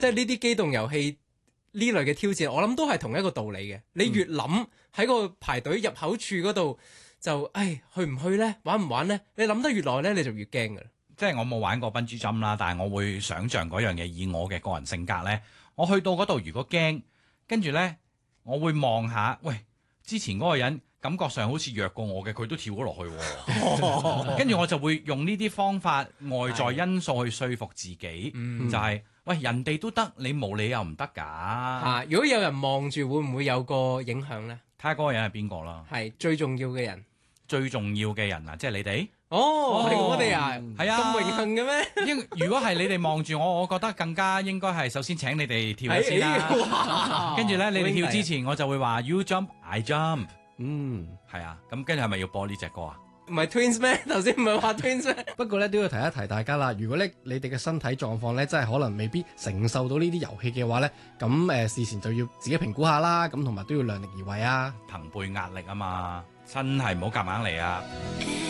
即係呢啲機動遊戲呢類嘅挑戰，我諗都係同一個道理嘅。你越諗喺個排隊入口處嗰度就，去唔去呢？玩唔玩呢？你諗得越耐呢，你就越驚㗎啦。 即係我冇玩過笨豬跳啦，但係我會想像嗰樣嘢。以我嘅個人性格呢，我去到嗰度如果驚，跟住呢，我會望下，喂，之前嗰個人感覺上好似弱過我嘅，佢都跳咗落去喎。跟住我就會用呢啲方法外在因素去說服自己，就係、喂，人哋都得，你冇理由唔得㗎。 如果有人望住，會唔會有個影響呢？ 睇下嗰個人係邊個啦。 係最重要嘅人。 最重要嘅人啊，即係你哋。 係我哋啊， 係啊， 咁榮幸嘅咩？ 如果係你哋望住我，我覺得更加應該係首先請你哋跳一次啦。跟住咧，你哋跳之前，我就會話 You jump, I jump。係啊，咁跟住係咪要播呢隻歌啊？ 唔係 Twins 咩？頭先唔係話 Twins 咩？ 不過咧都要提一提大家啦。如果咧你哋嘅身體狀況咧真係可能未必承受到呢啲遊戲嘅話咧，咁事前就要自己評估下啦。咁同埋都要量力而為啊。 朋輩壓力啊嘛，真係唔好夾硬嚟啊！